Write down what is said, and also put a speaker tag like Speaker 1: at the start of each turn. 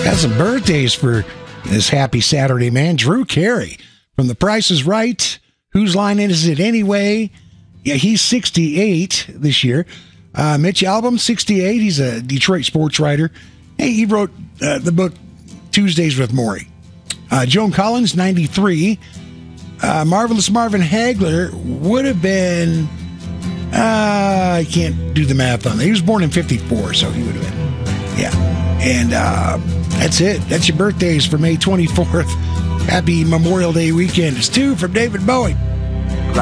Speaker 1: Got some birthdays for this happy Saturday, man. Drew Carey from The Price is Right. Whose Line Is It Anyway? Yeah, he's 68 this year. Mitch Albom, 68. He's a Detroit sports writer. Hey, he wrote the book Tuesdays with Maury. Joan Collins, 93. Marvelous Marvin Hagler would have been... I can't do the math on that. He was born in 54, so he would have been... Yeah. And that's it. That's your birthdays for May 24th. Happy Memorial Day weekend. It's 2 from David Bowie.